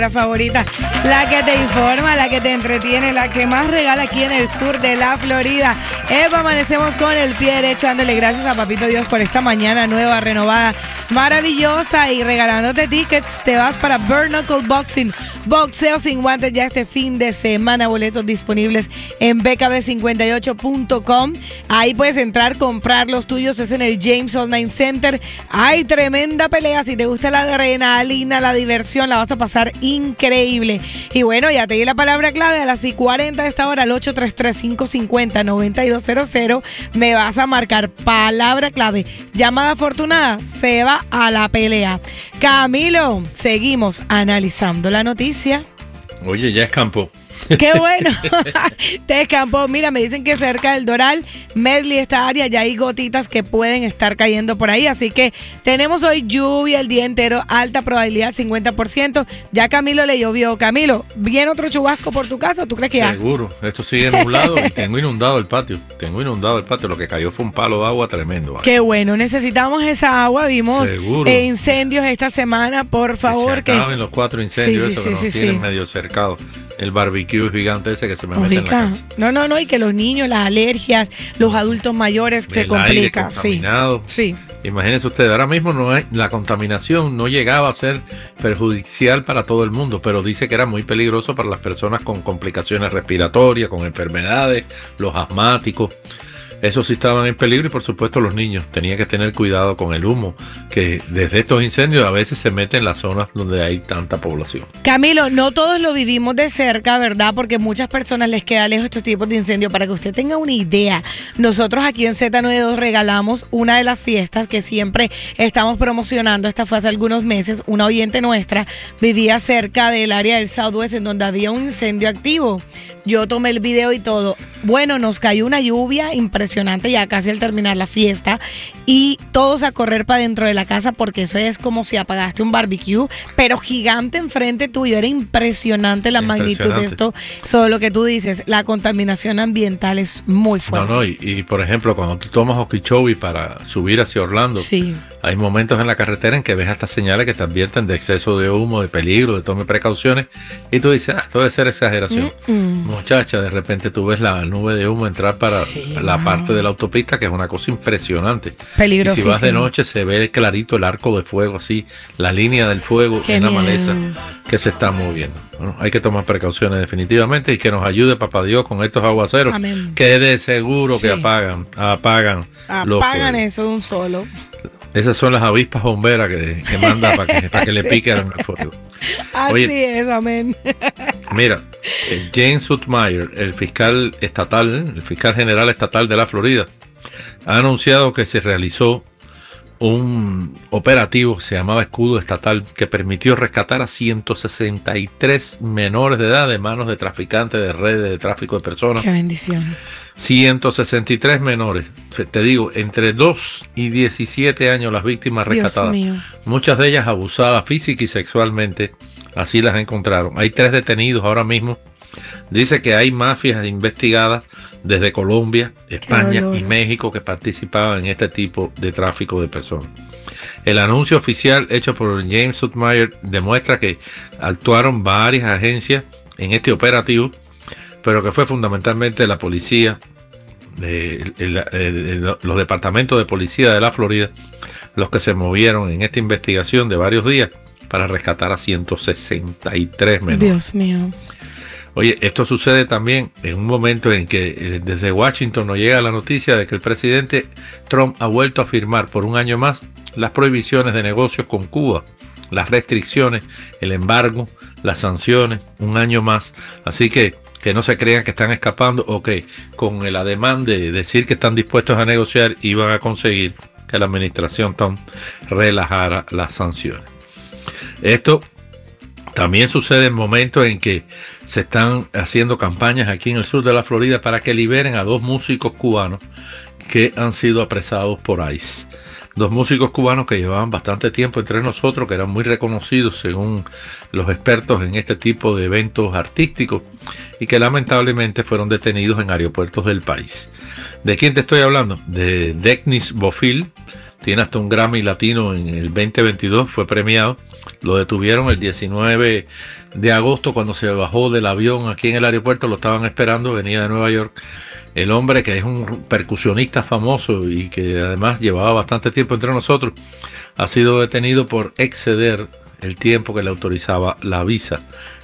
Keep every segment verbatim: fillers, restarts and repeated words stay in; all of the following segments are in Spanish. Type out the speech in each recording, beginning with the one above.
La favorita, la que te informa, la que te entretiene, la que más regala aquí en el sur de la Florida. Eva, amanecemos con el pie derecho, dándole gracias a Papito Dios por esta mañana nueva, renovada, maravillosa y regalándote tickets. Te vas para Bare Knuckle Boxing, boxeo sin guantes ya este fin de semana. Boletos disponibles en b k b cincuenta y ocho punto com. Ahí puedes entrar, comprar los tuyos. Es en el James Online Center. Hay tremenda pelea. Si te gusta la adrenalina, la diversión, la vas a pasar increíble. Y bueno, ya te di la palabra clave a las y cuarenta de esta hora, al ocho tres tres, cinco cinco cero, nueve dos cero cero. Me vas a marcar palabra clave. Llamada afortunada, se va a la pelea. Camilo, seguimos analizando la noticia. Oye, ya escampó. ¡Qué bueno! Te escampó. Mira, me dicen que cerca del Doral, Medley, esta área, ya hay gotitas que pueden estar cayendo por ahí. Así que tenemos hoy lluvia el día entero, alta probabilidad, cincuenta por ciento. Ya Camilo le llovió. Camilo, ¿viene otro chubasco por tu casa o tú crees que ya? Seguro. Esto sigue nublado y tengo inundado el patio. Tengo inundado el patio. Lo que cayó fue un palo de agua tremendo. ¿Vale? Qué bueno. Necesitamos esa agua. Vimos eh, incendios esta semana. Por favor. Que se acaben que... los cuatro incendios. Sí, eso sí, que sí, nos sí, tienen sí. medio cercado. El barbecue gigante ese que se me mete en la casa. No, no, no, y que los niños, las alergias, los adultos mayores, el se complica. Aire contaminado. Sí. Sí. Imagínense ustedes, ahora mismo no hay, la contaminación no llegaba a ser perjudicial para todo el mundo, pero dice que era muy peligroso para las personas con complicaciones respiratorias, con enfermedades, los asmáticos. Esos sí estaban en peligro y por supuesto los niños tenían que tener cuidado con el humo, que desde estos incendios a veces se mete en las zonas donde hay tanta población. Camilo, no todos lo vivimos de cerca, ¿verdad? Porque muchas personas les queda lejos estos tipos de incendios. Para que usted tenga una idea, nosotros aquí en Z noventa y dos regalamos una de las fiestas que siempre estamos promocionando. Esta fue hace algunos meses. Una oyente nuestra vivía cerca del área del Southwest en donde había un incendio activo. Yo tomé el video y todo. Bueno, nos cayó una lluvia impresionante ya casi al terminar la fiesta y todos a correr para dentro de la casa porque eso es como si apagaste un barbecue, pero gigante enfrente tuyo. Era impresionante la impresionante. magnitud de esto. Solo lo que tú dices, la contaminación ambiental es muy fuerte. No, no, y, y por ejemplo, cuando tú tomas Okeechobee para subir hacia Orlando, sí. hay momentos en la carretera en que ves estas señales que te advierten de exceso de humo, de peligro, de tome precauciones, y tú dices, ah, esto debe ser exageración. Mm-mm. Muchacha, de repente tú ves la nube de humo entrar para sí, la wow. parte de la autopista, que es una cosa impresionante. Peligrosísimo. Y si vas de noche se ve clarito el arco de fuego, así, la línea del fuego Qué en la miedo. maleza que se está moviendo. Bueno, hay que tomar precauciones definitivamente y que nos ayude Papá Dios con estos aguaceros. Amén. Que de seguro sí. que apagan, apagan, apagan los Apagan eso de un solo. Esas son las avispas bomberas que, que manda para que, para que le piquen el fuego. Así Oye, es, amén. Mira, James Sutmeyer, el fiscal estatal, el fiscal general estatal de la Florida, ha anunciado que se realizó un operativo que se llamaba Escudo Estatal, que permitió rescatar a ciento sesenta y tres menores de edad de manos de traficantes de redes de tráfico de personas. ¡Qué bendición! ciento sesenta y tres menores, te digo, entre dos y diecisiete años las víctimas rescatadas. Dios mío. Muchas de ellas abusadas física y sexualmente, así las encontraron. Hay tres detenidos ahora mismo. Dice que hay mafias investigadas desde Colombia, España y México que participaban en este tipo de tráfico de personas. El anuncio oficial hecho por James Sutmeyer demuestra que actuaron varias agencias en este operativo, pero que fue fundamentalmente la policía, el, el, el, el, los departamentos de policía de la Florida los que se movieron en esta investigación de varios días para rescatar a ciento sesenta y tres menores. Dios mío. Oye, esto sucede también en un momento en que eh, desde Washington nos llega la noticia de que el presidente Trump ha vuelto a firmar por un año más las prohibiciones de negocios con Cuba, las restricciones, el embargo, las sanciones, un año más. Así que que no se crean que están escapando o que con el ademán de decir que están dispuestos a negociar iban a conseguir que la administración Trump relajara las sanciones. Esto también sucede en momentos en que se están haciendo campañas aquí en el sur de la Florida para que liberen a dos músicos cubanos que han sido apresados por ICE. Dos músicos cubanos que llevaban bastante tiempo entre nosotros, que eran muy reconocidos según los expertos en este tipo de eventos artísticos y que lamentablemente fueron detenidos en aeropuertos del país. ¿De quién te estoy hablando? De Denis Bofill, tiene hasta un Grammy Latino en el veinte veintidós, fue premiado. Lo detuvieron el diecinueve de agosto cuando se bajó del avión aquí en el aeropuerto, lo estaban esperando, venía de Nueva York. El hombre, que es un percusionista famoso y que además llevaba bastante tiempo entre nosotros, ha sido detenido por exceder el tiempo que le autorizaba la visa.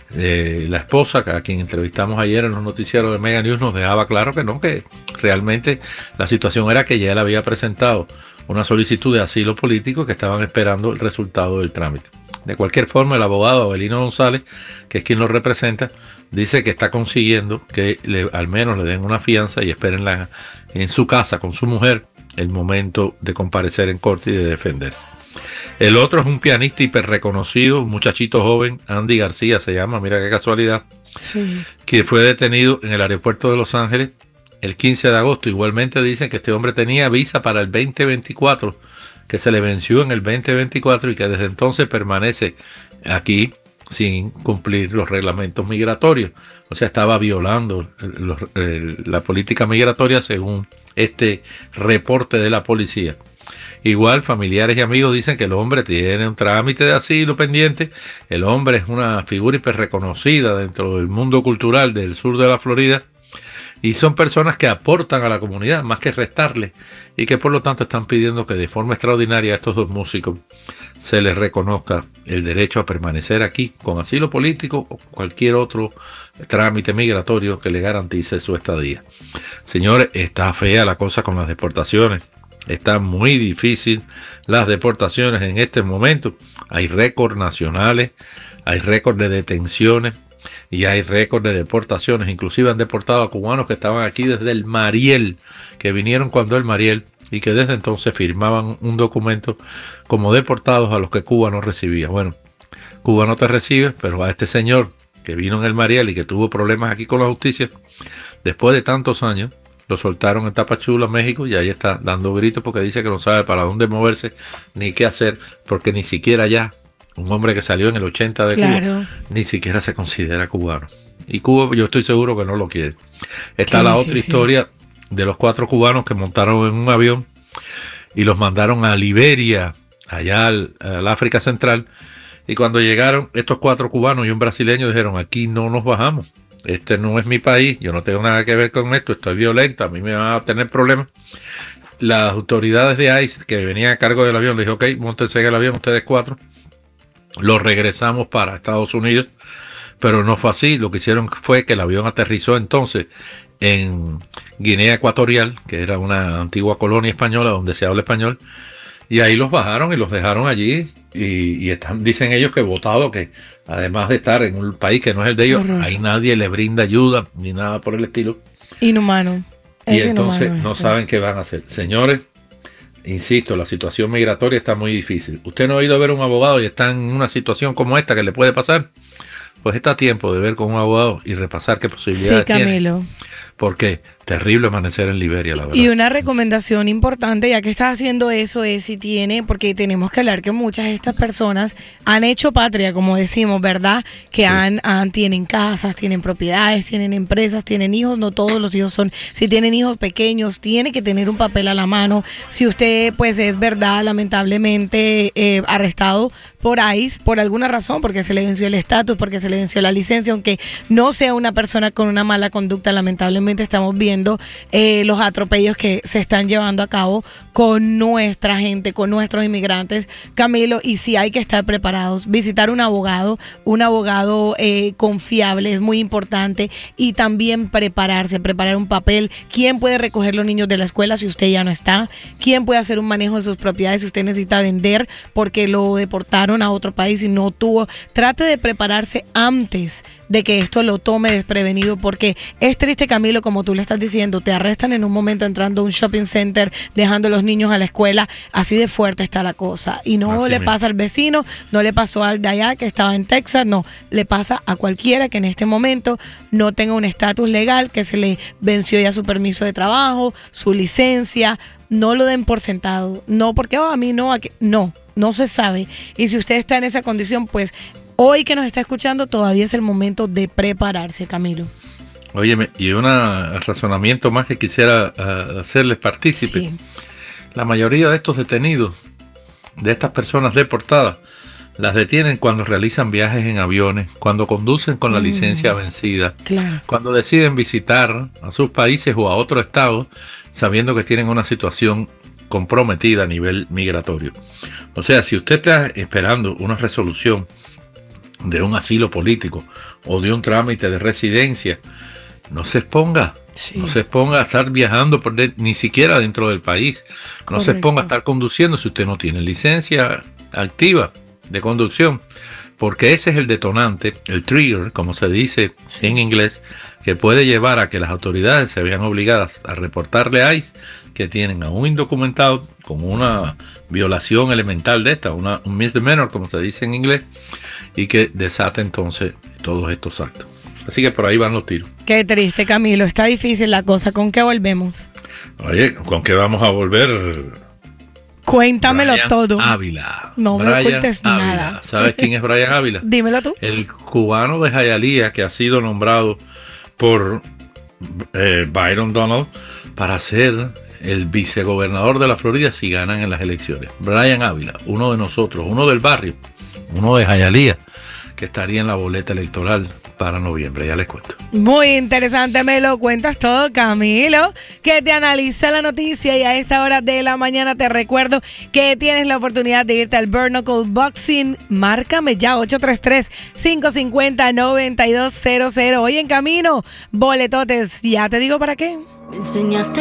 Eh, la esposa, a quien entrevistamos ayer en los noticieros de Mega News, nos dejaba claro que no, que realmente la situación era que ya él había presentado una solicitud de asilo político, que estaban esperando el resultado del trámite. De cualquier forma, el abogado Abelino González, que es quien lo representa, dice que está consiguiendo que le, al menos le den una fianza y esperen la, en su casa con su mujer el momento de comparecer en corte y de defenderse. El otro es un pianista hiper reconocido, un muchachito joven, Andy García se llama, mira qué casualidad, sí, que fue detenido en el aeropuerto de Los Ángeles el quince de agosto. Igualmente dicen que este hombre tenía visa para el veinte veinticuatro, que se le venció en el veinte veinticuatro y que desde entonces permanece aquí sin cumplir los reglamentos migratorios. O sea, estaba violando los, el, la política migratoria según este reporte de la policía. Igual, familiares y amigos dicen que el hombre tiene un trámite de asilo pendiente. El hombre es una figura hiper reconocida dentro del mundo cultural del sur de la Florida. Y son personas que aportan a la comunidad más que restarle, y que por lo tanto están pidiendo que de forma extraordinaria a estos dos músicos se les reconozca el derecho a permanecer aquí con asilo político o cualquier otro trámite migratorio que le garantice su estadía. Señores, está fea la cosa con las deportaciones. Está muy difícil las deportaciones en este momento. Hay récords nacionales, hay récords de detenciones y hay récords de deportaciones. Inclusive han deportado a cubanos que estaban aquí desde el Mariel, que vinieron cuando el Mariel y que desde entonces firmaban un documento como deportados a los que Cuba no recibía. Bueno, Cuba no te recibe, pero a este señor que vino en el Mariel y que tuvo problemas aquí con la justicia, después de tantos años, lo soltaron en Tapachula, México, y ahí está dando gritos porque dice que no sabe para dónde moverse ni qué hacer, porque ni siquiera ya un hombre que salió en el ochenta de claro. Cuba, ni siquiera se considera cubano. Y Cuba, yo estoy seguro que no lo quiere. Está qué la difícil. Otra historia de los cuatro cubanos que montaron en un avión y los mandaron a Liberia, allá al, al África Central, y cuando llegaron estos cuatro cubanos y un brasileño dijeron: aquí no nos bajamos. Este no es mi país, yo no tengo nada que ver con esto, estoy violento, a mí me van a tener problemas. Las autoridades de ICE que venían a cargo del avión le dijo: ok, móntense en el avión ustedes cuatro, los regresamos para Estados Unidos, pero no fue así. Lo que hicieron fue que el avión aterrizó entonces en Guinea Ecuatorial, que era una antigua colonia española donde se habla español, y ahí los bajaron y los dejaron allí, y, y están, dicen ellos que votado, que además de estar en un país que no es el de ellos, ahí nadie le brinda ayuda ni nada por el estilo. Inhumano. Y es entonces inhumano no esto. Saben qué van a hacer. Señores, insisto, la situación migratoria está muy difícil. Usted no ha ido a ver a un abogado y está en una situación como esta que le puede pasar. Pues está a tiempo de ver con un abogado y repasar qué posibilidades sí, Camilo. tiene. Porque terrible amanecer en Liberia, la verdad. Y una recomendación importante, ya que estás haciendo eso, es si tiene, porque tenemos que hablar que muchas de estas personas han hecho patria, como decimos, ¿verdad? Que sí. han, han tienen casas, tienen propiedades, tienen empresas, tienen hijos. No todos los hijos son. Si tienen hijos pequeños, tiene que tener un papel a la mano. Si usted, pues, es verdad, lamentablemente eh, arrestado por ICE por alguna razón, porque se le venció el estatus, porque se le venció la licencia, aunque no sea una persona con una mala conducta, lamentablemente estamos viendo eh, los atropellos que se están llevando a cabo con nuestra gente, con nuestros inmigrantes, Camilo, y sí hay que estar preparados. Visitar un abogado, un abogado eh, confiable es muy importante, y también prepararse, preparar un papel. ¿Quién puede recoger los niños de la escuela si usted ya no está? ¿Quién puede hacer un manejo de sus propiedades si usted necesita vender porque lo deportaron a otro país y no tuvo? Trate de prepararse antes de que esto lo tome desprevenido, porque es triste, Camilo, como tú le estás diciendo, te arrestan en un momento entrando a un shopping center, dejando a los niños a la escuela. Así de fuerte está la cosa, y no así le mismo. Pasa al vecino, no le pasó al de allá que estaba en Texas, no, le pasa a cualquiera que en este momento no tenga un estatus legal, que se le venció ya su permiso de trabajo, su licencia. No lo den por sentado, no porque oh, a mí no, aquí, no, no se sabe. Y si usted está en esa condición, pues hoy que nos está escuchando, todavía es el momento de prepararse, Camilo. Óyeme, y un razonamiento más que quisiera uh, hacerles partícipe. Sí. La mayoría de estos detenidos, de estas personas deportadas, las detienen cuando realizan viajes en aviones, cuando conducen con la mm, licencia vencida, claro. cuando deciden visitar a sus países o a otro estado, sabiendo que tienen una situación comprometida a nivel migratorio. O sea, si usted está esperando una resolución de un asilo político o de un trámite de residencia, no se exponga. Sí. No se exponga a estar viajando por de, ni siquiera dentro del país. No Correcto. Se exponga a estar conduciendo si usted no tiene licencia activa de conducción, porque ese es el detonante, el trigger, como se dice sí. en inglés, que puede llevar a que las autoridades se vean obligadas a reportarle a ICE que tienen a un indocumentado con una violación elemental de esta, una, un misdemeanor, como se dice en inglés, y que desata entonces todos estos actos. Así que por ahí van los tiros. Qué triste, Camilo. Está difícil la cosa. ¿Con qué volvemos? Oye, ¿con qué vamos a volver? Cuéntamelo Brian todo. Ávila. No Brian me ocultes Ávila. nada. ¿Sabes quién es Brian Ávila? Dímelo tú. El cubano de Hialeah que ha sido nombrado por eh, Byron Donald para ser el vicegobernador de la Florida si ganan en las elecciones. Brian Ávila, uno de nosotros, uno del barrio, uno de Hialeah, que estaría en la boleta electoral para noviembre, ya les cuento. Muy interesante, me lo cuentas todo, Camilo, que te analiza la noticia, y a esta hora de la mañana te recuerdo que tienes la oportunidad de irte al Bare Knuckle Boxing. Márcame ya, ocho tres tres, cinco cinco cero, nueve dos cero cero. Hoy en camino, boletotes, ya te digo para qué. Me enseñaste